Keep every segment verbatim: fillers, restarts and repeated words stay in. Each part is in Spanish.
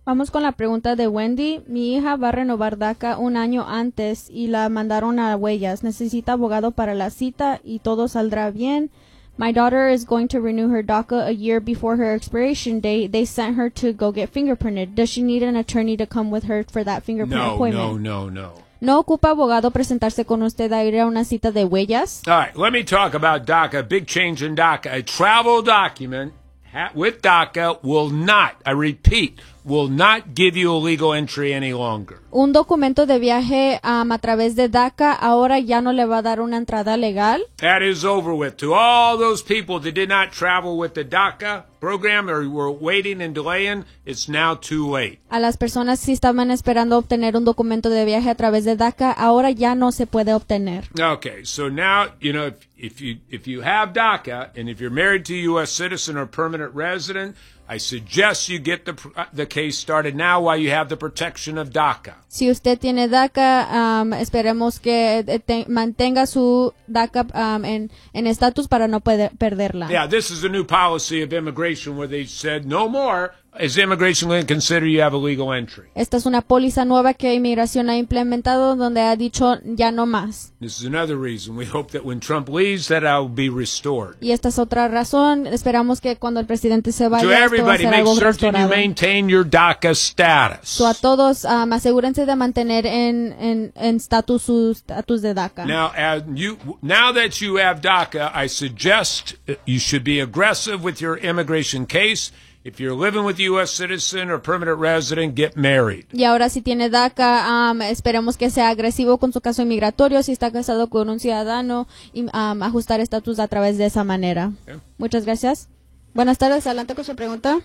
Vamos con la pregunta de Wendy. Mi hija va a renovar DACA un año antes y la mandaron a huellas. Necesita abogado para la cita y todo saldrá bien. My daughter is going to renew her DACA a year before her expiration date. They sent her to go get fingerprinted. Does she need an attorney to come with her for that fingerprint no, appointment? No, no, no. ¿No ocupa abogado presentarse con usted a ir a una cita de huellas? All right, let me talk about DACA. Big change in DACA. A travel document ha- with DACA will not, I repeat, will not give you a legal entry any longer. Un documento de viaje um, a través de DACA ahora ya no le va a dar una entrada legal. That is over with. To all those people that did not travel with the DACA program or were waiting and delaying, it's now too late. A las personas que estaban esperando obtener un documento de viaje a través de DACA, ahora ya no se puede obtener. Okay, so now, you know, if, if you if you have DACA and if you're married to a U S citizen or permanent resident, I suggest you get the the case started now while you have the protection of DACA. Si usted tiene DACA, um, esperemos que te, mantenga su DACA um, en en estatus para no poder perderla. Yeah, this is a new policy of immigration where they said no more is immigration going to consider you have a legal entry. Esta es una póliza nueva que Inmigración ha implementado donde ha dicho ya no más. This is another reason we hope that when Trump leaves that will be restored. Y esta es otra razón. Esperamos que cuando el presidente se vaya, To esto va a everybody, ser make algo certain you restaurado. maintain your DACA status. So a todos, um, asegúrense de mantener en en en estatus su estatus de DACA. Now, as you now that you have DACA, I suggest you should be aggressive with your immigration case. If you're living with a U S citizen or permanent resident, get married. Y ahora si tiene DACA, um, esperemos que sea agresivo con su caso migratorio. Si está casado con un ciudadano, y, um, ajustar estatus a través de esa manera. Okay. Muchas gracias. Buenas tardes, adelante con su pregunta.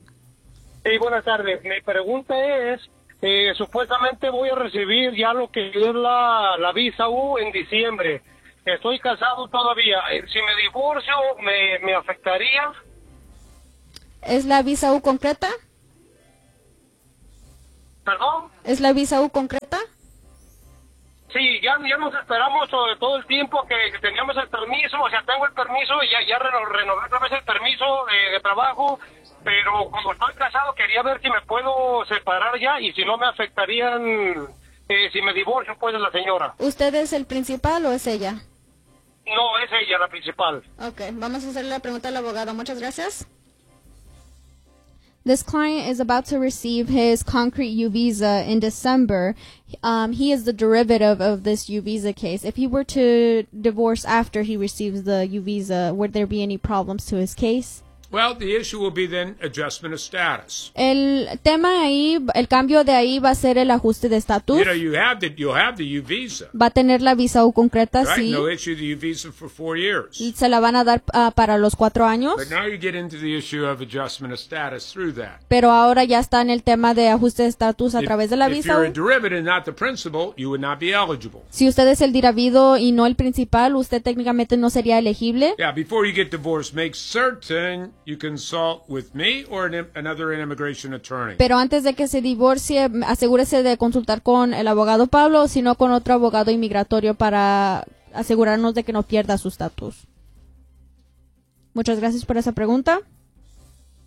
Sí, buenas tardes. Mi pregunta es, eh, supuestamente voy a recibir ya lo que es la, la visa U en diciembre. Estoy casado todavía. Eh, Si me divorcio, ¿me, me afectaría? ¿Es la visa U concreta? ¿Perdón? ¿Es la visa U concreta? Sí, ya, ya nos esperamos sobre todo el tiempo que, que teníamos el permiso, o sea, tengo el permiso y ya, ya reno, renové otra vez el permiso de, de trabajo, pero como estoy casado quería ver si me puedo separar ya y si no me afectarían, eh, si me divorcio pues de la señora. ¿Usted es el principal o es ella? No, es ella la principal. Ok, vamos a hacerle la pregunta al abogado. Muchas gracias. This client is about to receive his concrete U visa in December. Um, he is the derivative of this U visa case. If he were to divorce after he receives the U visa, would there be any problems to his case? Well, the issue will be then adjustment of status. El tema ahí, el cambio de ahí va a ser el ajuste de estatus. You know, you have the you'll have the U visa, Va a tener la visa U concreta, right? sí. They'll issue the U visa for four years. Y se la van a dar uh, para los cuatro años. But now you get into the issue of adjustment of status through that. Pero ahora ya está en el tema de ajuste de estatus a If, través de la if visa you're a U. derivative, not the principal, you would not be eligible. Si usted es el derivido y no el principal, usted técnicamente no sería elegible. Yeah, before you get divorced, make certain you consult with me or an, another immigration attorney. Pero antes de que se divorcie, asegúrese de consultar con el abogado Pablo, sino con otro abogado inmigratorio para asegurarnos de que no pierda su estatus. Muchas gracias por esa pregunta.